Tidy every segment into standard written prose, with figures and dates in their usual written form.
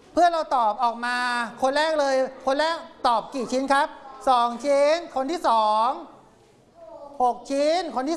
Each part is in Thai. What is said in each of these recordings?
เพื่อนเราตอบออกมาคนแรกเลยคนแรกตอบกี่ชิ้นครับ2 ชิ้นคนที่2 6 ชิ้นคนที่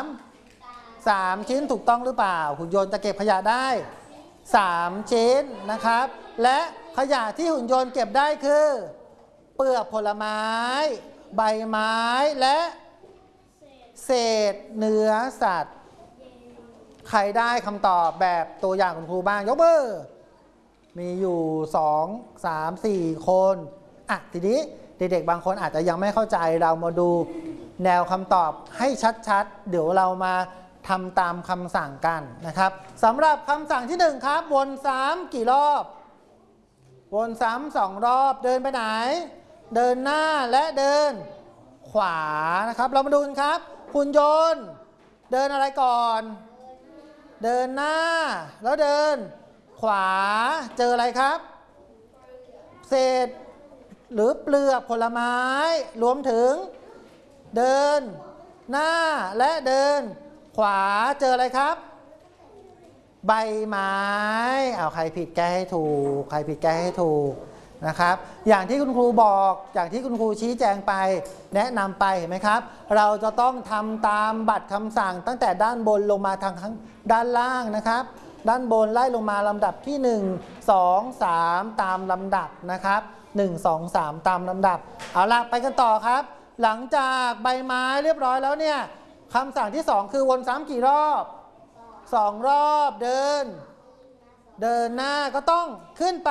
3 ชิ้นถูกต้องหรือเปล่าหุ่นยนต์จะเก็บขยะได้3 ชิ้นนะครับและขยะที่หุ่นยนต์เก็บได้คือเปลือกผลไม้ใบไม้และเศษเนื้อสัตว์ใครได้คำตอบแบบตัวอย่างคุณครูบ้างยกมือมีอยู่2 3 4 คนทีนี้เด็กๆบางคนอาจจะยังไม่เข้าใจเรามาดูแนวคำตอบให้ชัดๆเดี๋ยวเรามาทำตามคำสั่งกันนะครับสำหรับคำสั่งที่1ครับวนซ้ำกี่รอบวนซ้ำ2 รอบเดินไปไหนเดินหน้าและเดินขวานะครับเรามาดูกันครับหุ่นยนต์เดินอะไรก่อนเดินหน้าแล้วเดินขวาเจออะไรครับเศษหรือเปลือกผลไม้รวมถึงเดินหน้าและเดินขวาเจออะไรครับใบไม้ใครผิดแก้ให้ถูกใครผิดแก้ให้ถูกนะครับอย่างที่คุณครูบอกอย่างที่คุณครูชี้แจงไปแนะนำไปเห็นไหมครับเราจะต้องทำตามบัตรคำสั่งตั้งแต่ด้านบนลงมาทางด้านล่างนะครับด้านบนไล่ลงมาลำดับที่1 2 3ตามลำดับนะครับ1 2 3ตามลำดับเอาล่ะไปกันต่อครับหลังจากใบไม้เรียบร้อยแล้วเนี่ยคำสั่งที่2คือวนซ้ำกี่รอบ2 รอบเดินหน้าก็ต้องขึ้นไป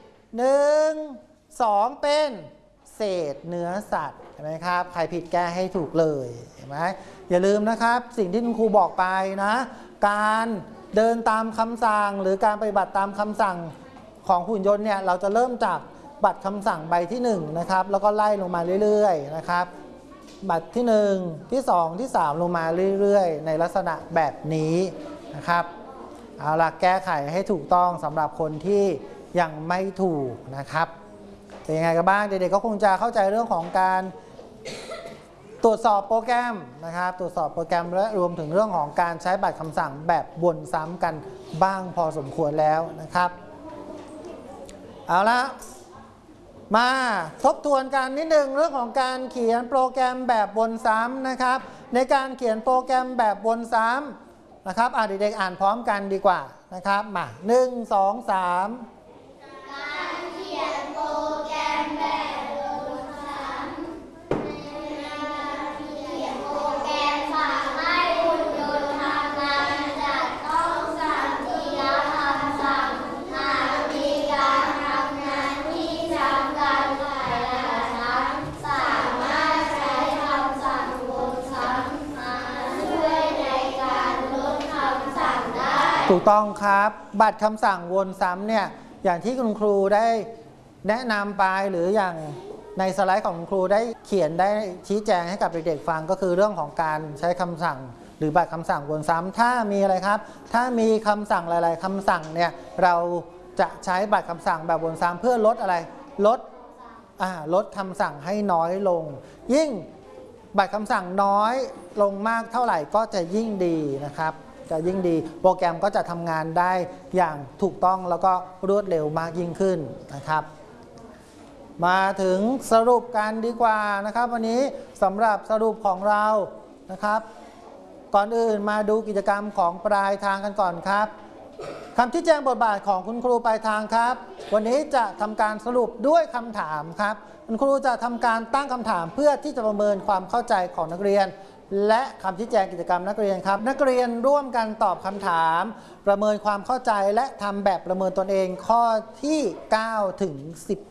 1 2เป็นเศษเนื้อสัตว์เห็นไหมครับใครผิดแก้ให้ถูกเลยเห็นไหมอย่าลืมนะครับสิ่งที่คุณครูบอกไปนะการเดินตามคำสั่งหรือการปฏิบัติตามคำสั่งของหุ่นยนต์เนี่ยเราจะเริ่มจากบัตรคำสั่งใบที่1นะครับแล้วก็ไล่ลงมาเรื่อยๆนะครับบัตรที่1ที่2ที่3ลงมาเรื่อยๆในลักษณะแบบนี้นะครับเอาล่ะแก้ไขให้ถูกต้องสำหรับคนที่ยังไม่ถูกนะครับเป็นยังไงกันบ้างเด็กๆก็คงจะเข้าใจเรื่องของการตรวจสอบโปรแกรมนะครับตรวจสอบโปรแกรมและรวมถึงเรื่องของการใช้บัตรคำสั่งแบบวนซ้ำกันบ้างพอสมควรแล้วนะครับเอาละมาทบทวนกันนิดนึงเรื่องของการเขียนโปรแกรมแบบวนซ้ำนะครับในการเขียนโปรแกรมแบบวนซ้ำนะครับเด็กๆอ่านพร้อมกันดีกว่านะครับมา1 2 3 การเขียนโปรแกรมแบบวนซ้ำในการเขียนโปรแกรมสั่งให้หุ่นยนต์ทำงานจะต้องสั่งทีละคำสั่งหากมีการทำงานที่ซ้ำกันหลายครั้งสามารถใช้คำสั่งวนซ้ำมาช่วยในการลดคำสั่งได้ถูกต้องครับบัตรคำสั่งวนซ้ำเนี่ยอย่างที่คุณครูได้แนะนำไปหรืออย่างในสไลด์ของคุณครูได้เขียนได้ชี้แจงให้กับเด็กๆฟังก็คือเรื่องของการใช้คำสั่งหรือบัตรคำสั่งวนซ้ำถ้ามีอะไรครับถ้ามีคำสั่งหลายๆคำสั่งเนี่ยเราจะใช้บัตรคำสั่งแบบวนซ้ำเพื่อลดอะไรลดคำสั่งให้น้อยลงยิ่งบัตรคำสั่งน้อยลงมากเท่าไหร่ก็จะยิ่งดีนะครับจะยิ่งดีโปรแกรมก็จะทำงานได้อย่างถูกต้องแล้วก็รวดเร็วมากยิ่งขึ้นนะครับมาถึงสรุปกันดีกว่านะครับวันนี้สำหรับสรุปของเรานะครับก่อนอื่นมาดูกิจกรรมของปลายทางกันก่อนครับคำชี้แจงบทบาทของคุณครูปลายทางครับวันนี้จะทำการสรุปด้วยคำถามครับคุณครูจะทำการตั้งคำถามเพื่อที่จะประเมินความเข้าใจของนักเรียนและคำชี้แจงกิจกรรมนักเรียนครับนักเรียนร่วมกันตอบคำถามประเมินความเข้าใจและทำแบบประเมินตนเองข้อที่9ถึง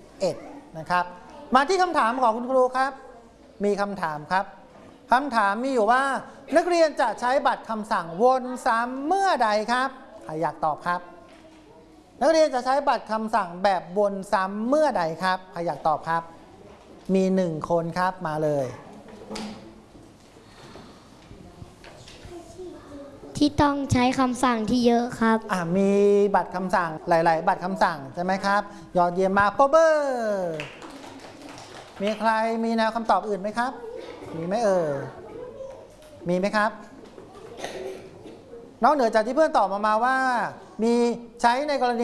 11นะครับมาที่คำถามของคุณครูครับมีคำถามครับคำถามมีอยู่ว่านักเรียนจะใช้บัตรคำสั่งวนซ้ำเมื่อใดครับใครอยากตอบครับนักเรียนจะใช้บัตรคำสั่งแบบวนซ้ำเมื่อใดครับใครอยากตอบครับมี1 คนครับมาเลยที่ต้องใช้คำสั่งที่เยอะครับมีบัตรคำสั่งหลายๆบัตรคำสั่งใช่ไหมครับยอดเยี่ยมมากโปรเบอร์มีใครมีแนวคำตอบอื่นไหมครับมีไหมมีไหมครับนอกเหนือจากที่เพื่อนตอบมาว่ามีใช้ในกรณี